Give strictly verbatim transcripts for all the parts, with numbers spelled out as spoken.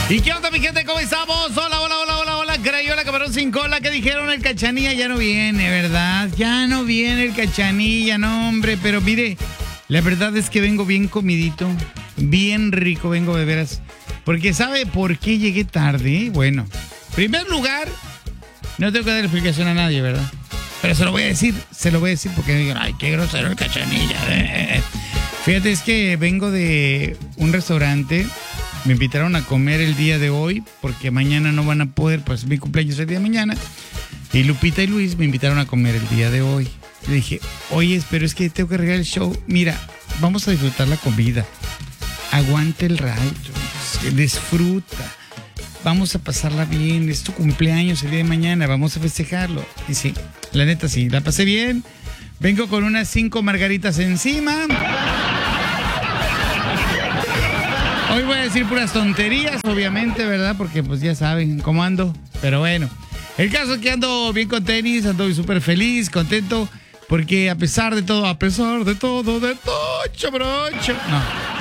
¿Y qué onda, mi gente? ¿Cómo estamos? Hola, hola, hola, hola, hola. Crayola, camarón sin cola. ¿Qué dijeron? El Cachanilla ya no viene, ¿verdad? Ya no viene el Cachanilla, no, hombre. Pero mire, la verdad es que vengo bien comidito, bien rico, vengo de veras. Porque ¿sabe por qué llegué tarde? Bueno, en primer lugar, no tengo que dar explicación a nadie, ¿verdad? Pero se lo voy a decir, se lo voy a decir porque me digan, ay, qué grosero el Cachanilla. Fíjate, es que vengo de un restaurante. Me invitaron a comer el día de hoy porque mañana no van a poder, pues mi cumpleaños es el día de mañana. Y Lupita y Luis me invitaron a comer el día de hoy. Le dije, oye, pero es que tengo que arreglar el show. Mira, vamos a disfrutar la comida. Aguante el rayo, disfruta. Vamos a pasarla bien, es tu cumpleaños el día de mañana, vamos a festejarlo. Y sí, la neta sí, la pasé bien. Vengo con unas cinco margaritas encima. Hoy voy a decir puras tonterías, obviamente, ¿verdad? Porque pues ya saben cómo ando. Pero bueno, el caso es que ando bien con tenis, ando súper feliz, contento. Porque a pesar de todo, a pesar de todo, de tocho, brocho. No.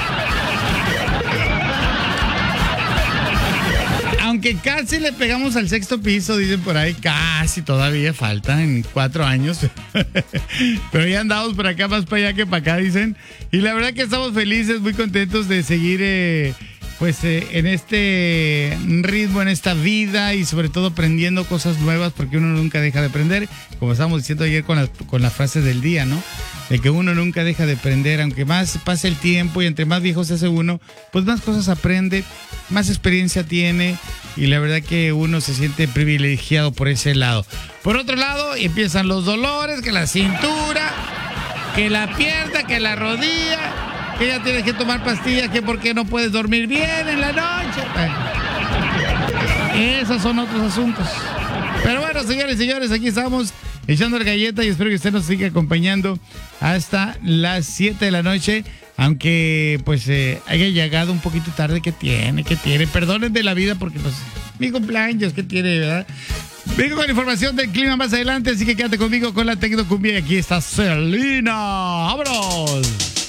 Aunque casi le pegamos al sexto piso, dicen por ahí, casi todavía faltan cuatro años. Pero ya andamos por acá, más para allá que para acá, dicen. Y la verdad que estamos felices, muy contentos de seguir eh, pues eh, en este ritmo, en esta vida y sobre todo aprendiendo cosas nuevas porque uno nunca deja de aprender. Como estábamos diciendo ayer con la, con la frase del día, ¿no? De que uno nunca deja de aprender, aunque más pase el tiempo y entre más viejo se hace uno, pues más cosas aprende, más experiencia tiene y la verdad que uno se siente privilegiado por ese lado. Por otro lado, empiezan los dolores, que la cintura, que la pierna, que la rodilla, que ya tienes que tomar pastillas, que porque no puedes dormir bien en la noche. Bueno, esos son otros asuntos. Pero bueno, señores y señores, aquí estamos echando la galleta y espero que usted nos siga acompañando hasta las siete de la noche. Aunque pues eh, haya llegado un poquito tarde, que tiene, que tiene. Perdonen de la vida porque pues mi cumpleaños, que tiene, ¿verdad? Vengo con información del clima más adelante, así que quédate conmigo con la Tecnocumbia y aquí está Selena. ¡Vámonos!